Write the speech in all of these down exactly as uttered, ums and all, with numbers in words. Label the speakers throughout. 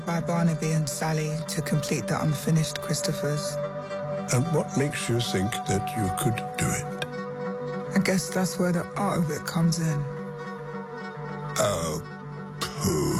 Speaker 1: by Barnaby and Sally to complete the unfinished Christophers.
Speaker 2: And what makes you think that you could do it?
Speaker 1: I guess that's where the art of it comes in.
Speaker 2: Oh, pooh.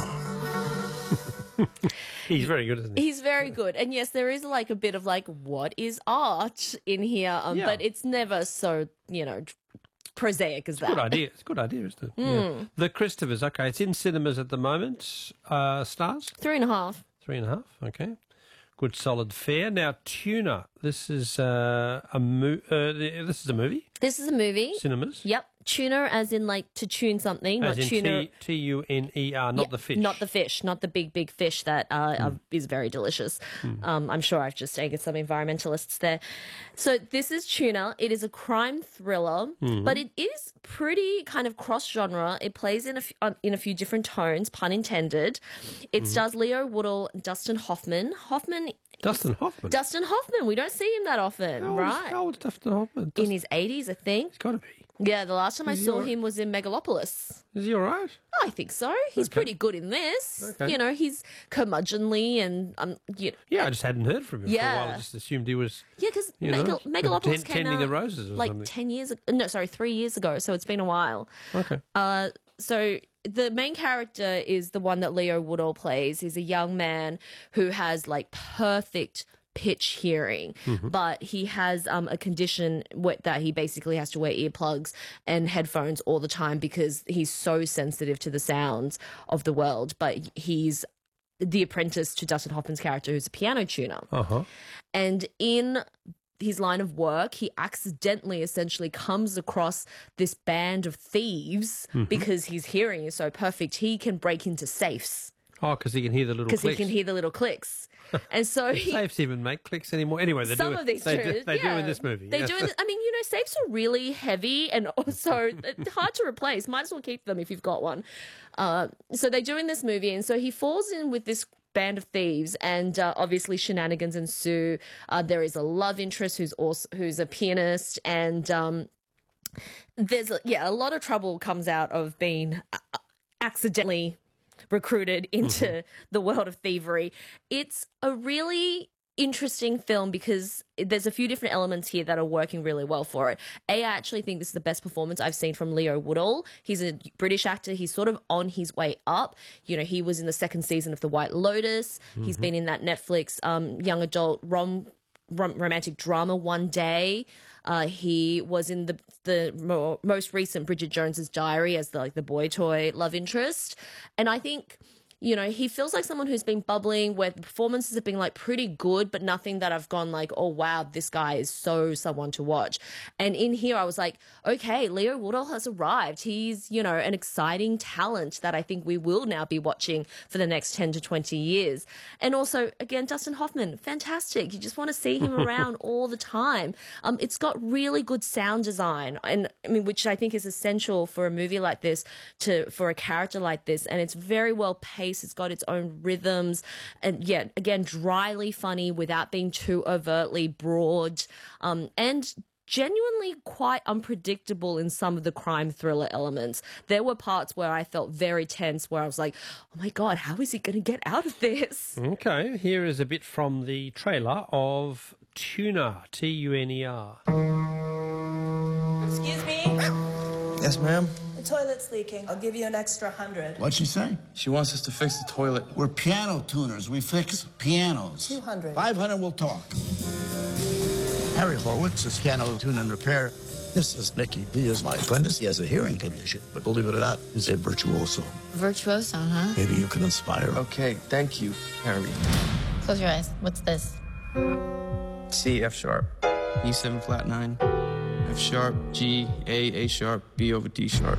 Speaker 3: He's very good, isn't he?
Speaker 4: He's very good. And yes, there is like a bit of like, what is art in here? Um,
Speaker 3: Yeah.
Speaker 4: But it's never so, you know, prosaic as that.
Speaker 3: Good idea. It's a good idea, isn't it?
Speaker 4: Mm.
Speaker 3: Yeah. The Christophers, okay. It's in cinemas at the moment. Uh, stars?
Speaker 4: Three and a half.
Speaker 3: Three and a half, okay. Good solid fare. Now, Tuna. This is uh, a mo- uh, this is a movie.
Speaker 4: This is a movie.
Speaker 3: Cinemas.
Speaker 4: Yep. Tuna as in like to tune something.
Speaker 3: As
Speaker 4: not
Speaker 3: in
Speaker 4: tuna.
Speaker 3: T- T U N E R, not
Speaker 4: Yeah,
Speaker 3: the fish.
Speaker 4: Not the fish, not the big, big fish that uh, uh, is very delicious. Um, I'm sure I've just taken some environmentalists there. So this is Tuna. It is a crime thriller, but it is pretty kind of cross-genre. It plays in a, f- uh, in a few different tones, pun intended. It stars Leo Woodall, Dustin Hoffman. Hoffman...
Speaker 3: Dustin Hoffman.
Speaker 4: Dustin Hoffman. We don't see him that often,
Speaker 3: How old is-
Speaker 4: right?
Speaker 3: How old is Dustin Hoffman?
Speaker 4: In
Speaker 3: Dustin,
Speaker 4: his eighties, I think.
Speaker 3: he's got to be.
Speaker 4: Yeah, the last time I
Speaker 3: Is he
Speaker 4: saw
Speaker 3: alright?
Speaker 4: him was in Megalopolis.
Speaker 3: Is he all right?
Speaker 4: I think so. He's
Speaker 3: Okay.
Speaker 4: pretty good in this.
Speaker 3: Okay.
Speaker 4: You know, he's curmudgeonly and um, you
Speaker 3: Yeah, I just hadn't heard from him for a while.
Speaker 4: Yeah.
Speaker 3: I just assumed he was,
Speaker 4: yeah, because
Speaker 3: you know,
Speaker 4: Megal- Megalopolis
Speaker 3: ten-
Speaker 4: came
Speaker 3: tending the
Speaker 4: out
Speaker 3: roses or
Speaker 4: like
Speaker 3: something.
Speaker 4: ten years ago. No, sorry, three years ago. So it's been a while.
Speaker 3: Okay.
Speaker 4: Uh, so the main character is the one that Leo Woodall plays. He's a young man who has like perfect pitch hearing,
Speaker 3: Mm-hmm.
Speaker 4: but he has um, a condition wh- that he basically has to wear earplugs and headphones all the time because he's so sensitive to the sounds of the world. But he's the apprentice to Dustin Hoffman's character, who's a piano tuner.
Speaker 3: Uh-huh.
Speaker 4: And in his line of work, he accidentally essentially comes across this band of thieves
Speaker 3: Mm-hmm.
Speaker 4: because his hearing is so perfect. He can break into safes
Speaker 3: Oh, because he can hear the little
Speaker 4: because
Speaker 3: clicks.
Speaker 4: he can hear the little clicks. And so he,
Speaker 3: Safes even make clicks anymore. Anyway, they
Speaker 4: some
Speaker 3: do.
Speaker 4: of these
Speaker 3: they
Speaker 4: do,
Speaker 3: do, they do
Speaker 4: yeah.
Speaker 3: in this movie.
Speaker 4: They
Speaker 3: yes.
Speaker 4: do. In this, I mean, you know, safes are really heavy and also hard to replace. Might as well keep them if you've got one. Uh, so they do in this movie, and so he falls in with this band of thieves, and uh, obviously shenanigans ensue. Uh, there is a love interest who's also who's a pianist, and um, there's a, yeah, a lot of trouble comes out of being uh, accidentally recruited into
Speaker 3: Mm-hmm.
Speaker 4: the world of thievery. It's a really interesting film because there's a few different elements here that are working really well for it. A, I actually think this is the best performance I've seen from Leo Woodall. He's a British actor. He's sort of on his way up. You know, he was in the second season of The White Lotus. He's been in that Netflix um, young adult rom, rom romantic drama One Day. Uh, he was in the the mo- most recent Bridget Jones's Diary as the like the boy toy love interest, and I think, you know, he feels like someone who's been bubbling, where the performances have been like pretty good, but nothing that I've gone like, oh wow, this guy is so someone to watch. And in here, I was like, okay, Leo Woodall has arrived. He's, you know, an exciting talent that I think we will now be watching for the next ten to twenty years. And also, again, Dustin Hoffman, fantastic. You just want to see him around all the time. Um, it's got really good sound design, and I mean, which I think is essential for a movie like this, to for a character like this, and it's very well paced. It's got its own rhythms, and yeah, again, dryly funny without being too overtly broad, um, and genuinely quite unpredictable in some of the crime thriller elements. There were parts where I felt very tense, where I was like, oh my God, how is he going to get out of this?
Speaker 3: Okay, here is a bit from the trailer of Tuna, T U N E R.
Speaker 5: Excuse me?
Speaker 6: Yes, ma'am?
Speaker 5: The toilet's leaking. I'll give you an extra hundred.
Speaker 6: What'd she say?
Speaker 7: She wants us to fix the toilet.
Speaker 6: We're piano tuners. We fix pianos.
Speaker 5: Two hundred.
Speaker 6: Five hundred, we'll talk. Harry Horowitz is piano tune and repair. This is Nicky. He is my apprentice. He has a hearing condition, but believe it or not, he's a virtuoso.
Speaker 8: Virtuoso, huh?
Speaker 6: Maybe you can inspire him.
Speaker 7: Okay, thank you, Harry.
Speaker 8: Close your eyes. What's this?
Speaker 7: C, F sharp. E seven flat nine. F sharp, G, A, A sharp, B over D sharp.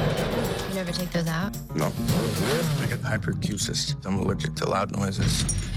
Speaker 8: You never take those out?
Speaker 7: No. I get hyperacusis. I'm allergic to loud noises.